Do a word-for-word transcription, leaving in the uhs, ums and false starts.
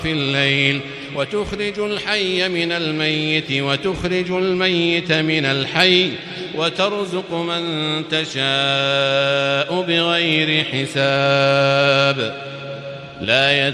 في الليل وتخرج الحي من الميت وتخرج الميت من الحي وترزق من تشاء بغير حساب لا